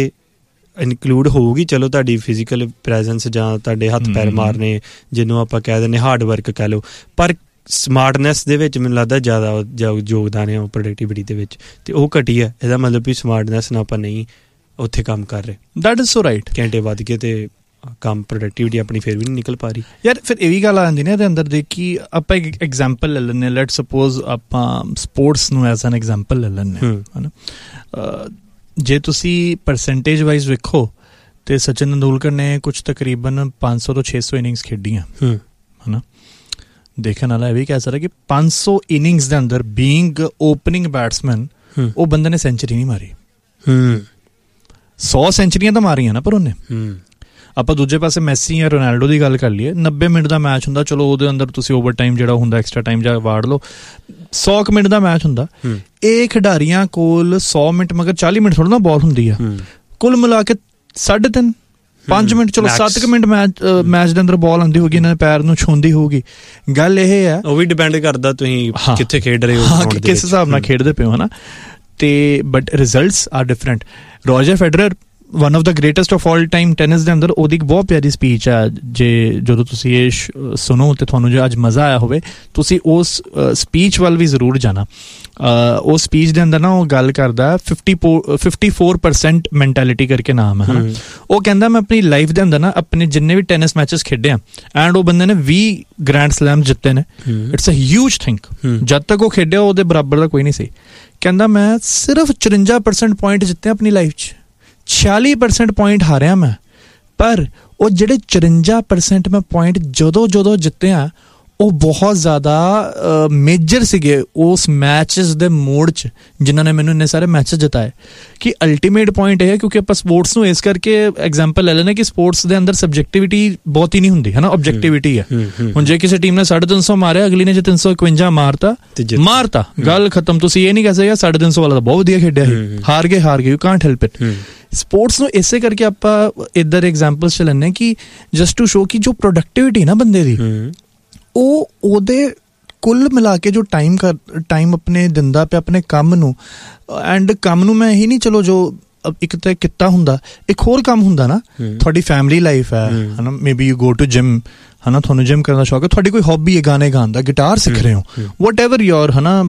ਇਨਕਲੂਡ ਹੋਊਗੀ। ਚਲੋ ਤੁਹਾਡੀ ਫਿਜ਼ੀਕਲ ਪ੍ਰੈਜ਼ੈਂਸ ਜਾਂ ਤੁਹਾਡੇ ਹੱਥ ਪੈਰ ਮਾਰਨੇ, ਜਿਹਨੂੰ ਆਪਾਂ ਕਹਿ ਦਿੰਦੇ ਹਾਰਡ ਵਰਕ ਕਹਿ ਲਓ, ਪਰ ਸਮਾਰਟਨੈਸ ਦੇ ਵਿੱਚ ਮੈਨੂੰ ਲੱਗਦਾ ਜ਼ਿਆਦਾ ਯੋਗਦਾਨ ਹੈ ਉਹ ਪ੍ਰੋਡਕਟੀਵਿਟੀ ਦੇ ਵਿੱਚ, ਤੇ ਉਹ ਘਟੀ ਹੈ। ਇਹਦਾ ਮਤਲਬ ਵੀ ਸਮਾਰਟਨੈਸ ਨਾਲ ਆਪਾਂ ਨਹੀਂ ਉੱਥੇ ਕੰਮ ਕਰ ਰਹੇ। ਦੈਟ ਇਜ਼ ਸੋ ਰਾਈਟ, ਘੰਟੇ ਵੱਧ ਗਏ ਤੇ ਕੰਮ ਪ੍ਰੋਡਕਟੀਵਿਟੀ ਆਪਣੀ ਫਿਰ ਵੀ ਨਹੀਂ ਨਿਕਲ ਪਾ ਰਹੀ। ਯਾਰ ਫਿਰ ਇਹ ਵੀ ਗੱਲ ਆ ਜਾਂਦੀ ਨੇ ਇਹਦੇ ਅੰਦਰ ਦੇ ਕਿ ਆਪਾਂ ਇੱਕ ਐਗਜ਼ਾਮਪਲ ਲੈ ਲੈਂਦੇ, ਲੈਟ ਸਪੋਜ਼ ਆਪਾਂ ਸਪੋਰਟਸ ਨੂੰ ਐਜ਼ ਐਨ ਐਗਜ਼ਾਮਪਲ ਲੈ ਲੈਂਦੇ ਹੈ ਨਾ। ਜੇ ਤੁਸੀਂ ਪਰਸੈਂਟੇਜ ਵਾਈਜ਼ ਵੇਖੋ ਤੇ ਸਚਿਨ ਤੇਂਦੁਲਕਰ ਨੇ ਕੁਛ ਤਕਰੀਬਨ ਪੰਜ ਸੌ ਤੋਂ ਛੇ ਸੌ ਇਨਿੰਗਸ ਖੇਡੀਆਂ, ਹੈ ਨਾ। ਦੇਖਣ ਵਾਲਾ ਇਹ ਵੀ ਕਹਿ ਸਕਦਾ ਕਿ ਪੰਜ ਸੌ ਇਨਿੰਗਸ ਦੇ ਅੰਦਰ ਬੀਇੰਗ ਓਪਨਿੰਗ ਬੈਟਸਮੈਨ ਉਹ ਬੰਦੇ ਨੇ ਸੈਂਚੁਰੀ ਨਹੀਂ ਮਾਰੀ। ਸੌ ਸੈਂਚੁਰੀਆਂ ਤਾਂ ਮਾਰੀਆਂ ਨਾ, ਪਰ ਉਹਨੇ। ਆਪਾਂ ਦੂਜੇ ਪਾਸੇ ਮੈਸੀ ਜਾਂ ਰੋਨਾਲਡੋ ਦੀ ਗੱਲ ਕਰ ਲਈਏ, ਨੱਬੇ ਮਿੰਟ ਦਾ ਮੈਚ ਹੁੰਦਾ, ਚਲੋ ਉਹਦੇ ਅੰਦਰ ਤੁਸੀਂ ਓਵਰ ਟਾਈਮ ਜਿਹੜਾ ਹੁੰਦਾ, ਐਕਸਟਰਾ ਟਾਈਮ ਜਾਂ ਵਾੜ ਲਓ, ਸੌ ਕੁ ਮਿੰਟ ਦਾ ਮੈਚ ਹੁੰਦਾ। ਇਹ ਖਿਡਾਰੀਆਂ ਕੋਲ ਸੌ ਮਿੰਟ ਮਗਰ ਚਾਲੀ ਮਿੰਟ ਥੋੜ੍ਹਾ ਨਾ ਬਾਲ ਹੁੰਦੀ ਆ, ਕੁੱਲ ਮਿਲਾ ਕੇ ਸਾਢੇ ਤਿੰਨ ਪੰਜ ਮਿੰਟ ਚਲੋ ਸੱਤ ਕੁ ਮਿੰਟ ਮੈਚ ਮੈਚ ਦੇ ਅੰਦਰ ਬਾਲ ਆਉਂਦੀ ਹੋਊਗੀ, ਇਹਨਾਂ ਦੇ ਪੈਰ ਨੂੰ ਛੂੰਹਦੀ ਹੋਊਗੀ। ਗੱਲ ਇਹ ਹੈ, ਉਹ ਵੀ ਡਿਪੈਂਡ ਕਰਦਾ ਤੁਸੀਂ ਕਿੱਥੇ ਖੇਡ ਰਹੇ ਹੋ, ਕਿਸ ਹਿਸਾਬ ਨਾਲ ਖੇਡਦੇ ਪਏ ਹੋ, ਹੈ ਨਾ। ਤੇ but results R different. Roger Federer one of the greatest of all time tennis ਦੇ ਅੰਦਰ, ਉਹਦੀ ਇੱਕ ਬਹੁਤ ਪਿਆਰੀ ਸਪੀਚ ਹੈ। ਜੇ ਜਦੋਂ ਤੁਸੀਂ ਇਹ ਸੁਣੋ ਤੇ ਤੁਹਾਨੂੰ ਜੇ ਅੱਜ ਮਜ਼ਾ ਆਇਆ ਹੋਵੇ, ਤੁਸੀਂ ਉਸ ਸਪੀਚ ਵੱਲ ਵੀ ਜ਼ਰੂਰ ਜਾਣਾ। ਉਹ ਸਪੀਚ ਦੇ ਅੰਦਰ ਨਾ ਉਹ ਗੱਲ ਕਰਦਾ fifty fifty four percent mentality ਕਰਕੇ ਨਾਮ ਹੈ। ਉਹ ਕਹਿੰਦਾ ਮੈਂ ਆਪਣੀ ਲਾਈਫ ਦੇ ਅੰਦਰ ਨਾ ਆਪਣੇ ਜਿੰਨੇ ਵੀ ਟੈਨਿਸ ਮੈਚਸ ਖੇਡੇ ਆ, ਐਂਡ ਉਹ ਬੰਦੇ ਨੇ ਵੀਹ ਗ੍ਰੈਂਡ ਸਲੈਮ ਜਿੱਤੇ ਨੇ। It's a huge thing. ਜਦ ਤੱਕ ਉਹ ਖੇਡਿਆ ਉਹਦੇ ਬਰਾਬਰ ਦਾ ਕੋਈ ਨਹੀਂ ਸੀ। ਕਹਿੰਦਾ ਮੈਂ ਸਿਰਫ ਚੁਰੰਜਾ ਪਰਸੈਂਟ ਪੁਆਇੰਟ ਜਿੱਤੇ ਆਪਣੀ ਲਾਈਫ 'ਚ, ਛਿਆਲੀ ਪਰਸੈਂਟ ਪੁਆਇੰਟ ਹਾਰਿਆ ਮੈਂ। ਪਰ ਉਹ ਜਿਹੜੇ ਚੁਰੰਜਾ ਪਰਸੈਂਟ ਮੈਂ ਪੁਆਇੰਟ ਜਦੋਂ ਜਦੋਂ ਜਿੱਤਿਆ, ਉਹ ਬਹੁਤ ਜ਼ਿਆਦਾ ਮੇਜਰ ਸੀਗੇ ਉਸ ਮੈਚਸ ਦੇ ਮੋਡ 'ਚ, ਜਿਨ੍ਹਾਂ ਨੇ ਮੈਨੂੰ ਇੰਨੇ ਸਾਰੇ ਮੈਚਸ ਜਿਤਾਏ। ਕਿ ਅਲਟੀਮੇਟ ਪੁਆਇੰਟ ਇਹ ਹੈ, ਕਿਉਂਕਿ ਆਪਾਂ ਸਪੋਰਟਸ ਨੂੰ ਇਸ ਕਰਕੇ ਐਗਜ਼ਾਮਪਲ ਲੈ ਲੈਂਦੇ ਕਿ ਸਪੋਰਟਸ ਦੇ ਅੰਦਰ ਸਬਜੈਕਟਿਵਿਟੀ ਬਹੁਤ ਹੀ ਨਹੀਂ ਹੁੰਦੀ, ਹੈ ਨਾ, ਆਬਜੈਕਟਿਵਿਟੀ ਹੈ। ਹੁਣ ਜੇ ਕਿਸੇ ਟੀਮ ਨੇ ਸਾਢੇ ਤਿੰਨ ਸੌ ਮਾਰਿਆ, ਅਗਲੀ ਨੇ ਜੇ ਤਿੰਨ ਸੌ ਇਕਵੰਜਾ ਮਾਰਤਾ ਮਾਰਤਾ ਗੱਲ ਖਤਮ। ਤੁਸੀਂ ਇਹ ਨਹੀਂ ਕਹਿ ਸਕਦੇ ਸਾਢੇ ਤਿੰਨ ਸੌ ਵਾਲਾ ਤਾਂ ਬਹੁਤ ਵਧੀਆ ਖੇਡਿਆ ਸੀ, ਹਾਰ ਗਏ ਹਾਰ ਗਏ, you Kant help it. Sports ਨੂੰ ਇਸੇ ਕਰਕੇ ਆਪਾਂ ਇੱਧਰ ਐਗਜ਼ਾਮਪਲਸ ਚ ਲੈਂਦੇ ਕਿ ਜਸਟ ਟੂ ਸ਼ੋ ਕਿ ਜੋ ਪ੍ਰੋਡਕਟਿਵਿਟੀ ਨਾ ਬੰਦੇ ਦੀ, ਉਹ ਉਹਦੇ ਕੁੱਲ ਮਿਲਾ ਕੇ ਜੋ ਟਾਈਮ ਕਰ ਟਾਈਮ ਆਪਣੇ ਦਿੰਦਾ ਪਿਆ ਆਪਣੇ ਕੰਮ ਨੂੰ, ਐਂਡ ਕੰਮ ਨੂੰ ਮੈਂ ਇਹੀ ਨਹੀਂ, ਚਲੋ ਜੋ ਇੱਕ ਤਾਂ ਕਿੱਤਾ ਹੁੰਦਾ, ਇੱਕ ਹੋਰ ਕੰਮ ਹੁੰਦਾ ਨਾ, ਤੁਹਾਡੀ ਫੈਮਿਲੀ ਲਾਈਫ ਹੈ, ਹੈ ਨਾ, may be you go to gym, ਹੈ ਨਾ, ਤੁਹਾਨੂੰ ਜਿਮ ਕਰਨ ਦਾ ਸ਼ੌਕ ਹੈ, ਤੁਹਾਡੀ ਕੋਈ ਹੌਬੀ ਹੈ ਗਾਣੇ ਗਾਉਣ ਦਾ, ਗਿਟਾਰ ਸਿੱਖ ਰਹੇ ਹੋ, ਵਟ ਐਵਰ ਯੋਰ, ਹੈ ਨਾ,